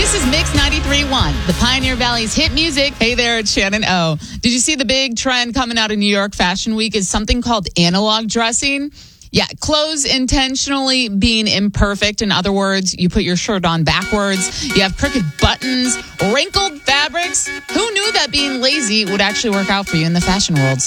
This is Mix 93.1, the Pioneer Valley's hit music. Hey there, it's Shannon O. Did you see the big trend coming out of New York Fashion Week is something called analog dressing? Yeah, clothes intentionally being imperfect. In other words, you put your shirt on backwards, you have crooked buttons, wrinkled fabrics. Who knew that being lazy would actually work out for you in the fashion world?